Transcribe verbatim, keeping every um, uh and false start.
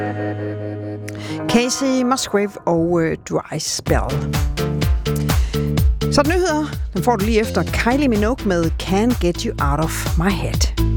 Casey Musgrave og uh, Dry Spell. Så nyheder, den får du lige efter Kylie Minogue med Can't Get You Out of My Head.